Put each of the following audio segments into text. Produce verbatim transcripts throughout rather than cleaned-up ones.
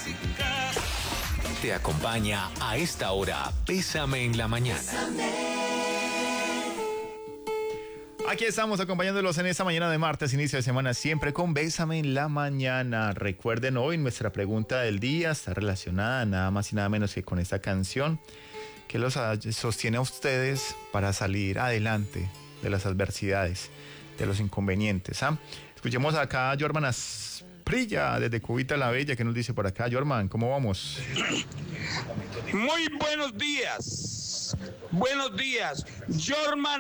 música. Te acompaña a esta hora Bésame en la Mañana. Aquí estamos acompañándolos en esta mañana de martes, inicio de semana, siempre con Bésame en la Mañana. Recuerden, hoy nuestra pregunta del día está relacionada nada más y nada menos que con esta canción que los sostiene a ustedes para salir adelante de las adversidades, de los inconvenientes. ¿ah? Escuchemos acá a Jorman Asprilla desde Cubita la Bella, que nos dice por acá. Jorman, ¿cómo vamos? Muy buenos días, buenos días, Jorman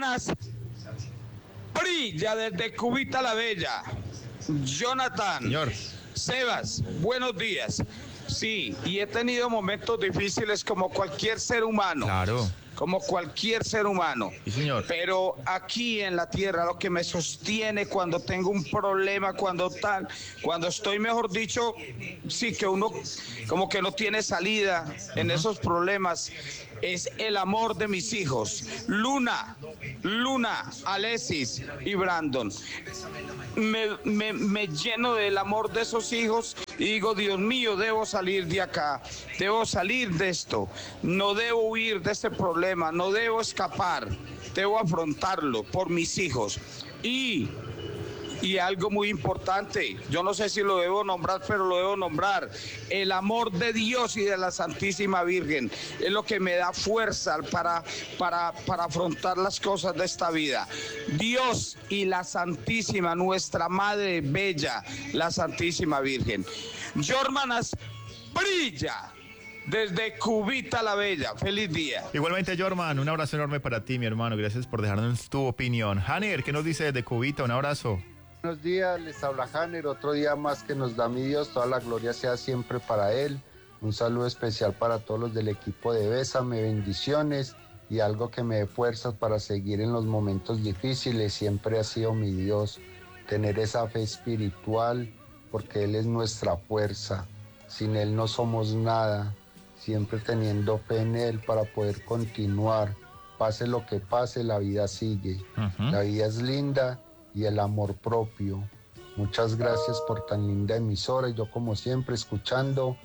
Asprilla desde Cubita la Bella. Jonathan, Señor. Sebas, buenos días. Sí, y he tenido momentos difíciles como cualquier ser humano. Claro. Como cualquier ser humano. Sí, señor. Pero aquí en la tierra lo que me sostiene cuando tengo un problema, cuando tal, cuando estoy, mejor dicho, sí, que uno como que no tiene salida en uh-huh. esos problemas, es el amor de mis hijos. Luna, Luna, Alexis y Brandon. Me, me, me lleno del amor de esos hijos y digo, Dios mío, debo salir de acá, debo salir de esto, no debo huir de este problema, no debo escapar, debo afrontarlo por mis hijos. Y, y algo muy importante, yo no sé si lo debo nombrar, pero lo debo nombrar, el amor de Dios y de la Santísima Virgen es lo que me da fuerza para, para, para afrontar las cosas de esta vida. Dios y la Santísima, nuestra Madre Bella, la Santísima Virgen. Jorman Asprilla desde Cubita la Bella. Feliz día. Igualmente, Jorman, un abrazo enorme para ti, mi hermano. Gracias por dejarnos tu opinión. Hanner, ¿qué nos dice desde Cubita? Un abrazo. Buenos días, les habla Hanner. Otro día más que nos da mi Dios. Toda la gloria sea siempre para Él. Un saludo especial para todos los del equipo de Bésame. Bendiciones y algo que me dé fuerzas para seguir en los momentos difíciles. Siempre ha sido mi Dios. Tener esa fe espiritual, porque Él es nuestra fuerza. Sin Él no somos nada. Siempre teniendo fe en Él para poder continuar. Pase lo que pase, la vida sigue. Uh-huh. La vida es linda y el amor propio. Muchas gracias por tan linda emisora y yo como siempre escuchando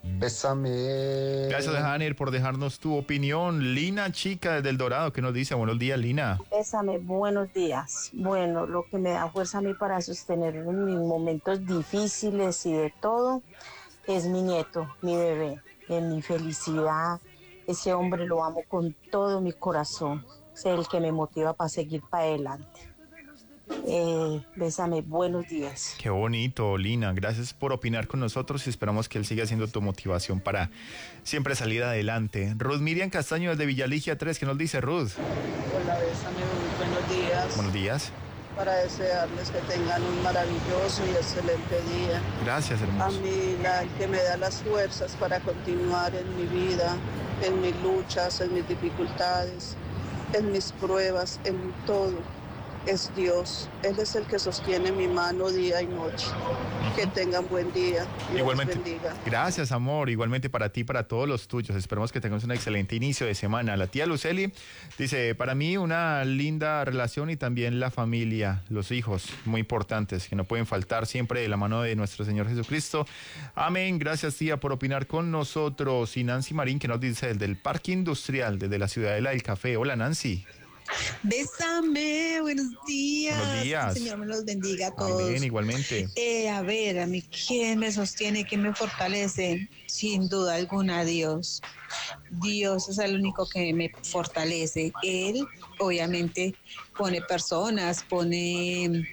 Bésame. Gracias, Hanner, por dejarnos tu opinión. Lina Chica desde El Dorado, ¿qué nos dice? Buenos días, Lina. Bésame, buenos días. Bueno, lo que me da fuerza a mí para sostener en mis momentos difíciles y de todo es mi nieto, mi bebé. En mi felicidad, ese hombre lo amo con todo mi corazón, es el que me motiva para seguir para adelante. Eh, bésame, buenos días. Qué bonito, Lina, gracias por opinar con nosotros y esperamos que él siga siendo tu motivación para siempre salir adelante. Ruth Miriam Castaño desde Villaligia tres, ¿qué nos dice, Ruth? Hola, bésame, buenos días. Buenos días. Para desearles que tengan un maravilloso y excelente día. Gracias, hermoso. A mí, la que me da las fuerzas para continuar en mi vida, en mis luchas, en mis dificultades, en mis pruebas, en todo, es Dios. Él es el que sostiene mi mano día y noche. Uh-huh. Que tengan buen día. Dios igualmente. Les bendiga. Gracias, amor. Igualmente para ti y para todos los tuyos. Esperemos que tengamos un excelente inicio de semana. La tía Luceli dice, para mí una linda relación y también la familia, los hijos, muy importantes, que no pueden faltar siempre de la mano de nuestro Señor Jesucristo. Amén. Gracias, tía, por opinar con nosotros. Y Nancy Marín, que nos dice desde el Parque Industrial, desde la Ciudadela del Café. Hola, Nancy. Bésame, buenos días. Buenos días. El Señor me los bendiga a todos. Amén, igualmente. Eh, a ver, a mí, ¿quién me sostiene, quién me fortalece? Sin duda alguna, Dios. Dios es el único que me fortalece. Él, obviamente, pone personas, pone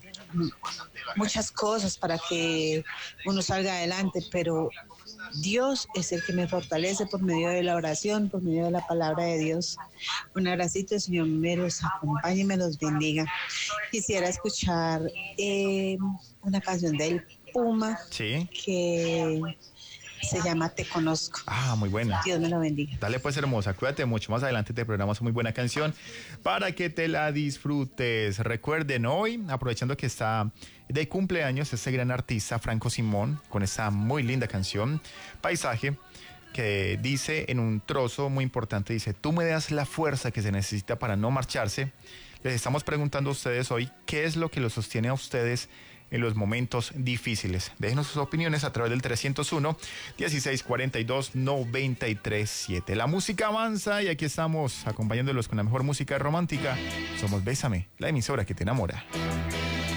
muchas cosas para que uno salga adelante, pero Dios es el que me fortalece por medio de la oración, por medio de la palabra de Dios. Un abracito, el Señor me los acompañe y me los bendiga. Quisiera escuchar eh, una canción del Puma, sí, que se llama Te Conozco. Ah, muy buena. Dios me lo bendiga. Dale pues, hermosa, cuídate mucho. Más adelante te programamos una muy buena canción para que te la disfrutes. Recuerden, hoy, aprovechando que está de cumpleaños este gran artista Franco Simón, con esta muy linda canción, Paisaje, que dice en un trozo muy importante, dice, tú me das la fuerza que se necesita para no marcharse. Les estamos preguntando a ustedes hoy, ¿qué es lo que los sostiene a ustedes en los momentos difíciles. Déjenos sus opiniones a través del trescientos uno, dieciséis cuarenta y dos, noventa y tres siete. La música avanza y aquí estamos acompañándolos con la mejor música romántica. Somos Bésame, la emisora que te enamora.